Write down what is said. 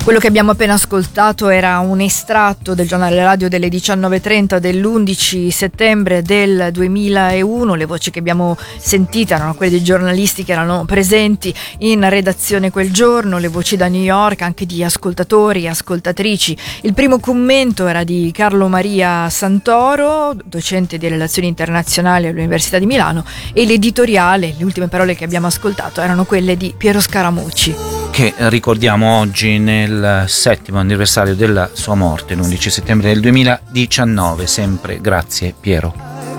Quello che abbiamo appena ascoltato era un estratto del giornale radio delle 19:30 dell'11 settembre del 2001. Le voci che abbiamo sentito erano quelle dei giornalisti che erano presenti in redazione quel giorno, le voci da New York, anche di ascoltatori e ascoltatrici. Il primo commento era di Carlo Maria Santoro, docente di relazioni internazionali all'Università di Milano, e l'editoriale, le ultime parole che abbiamo ascoltato, erano quelle di Piero Scaramucci, che ricordiamo oggi nel 7° anniversario della sua morte, l'11 settembre del 2019. Sempre grazie Piero.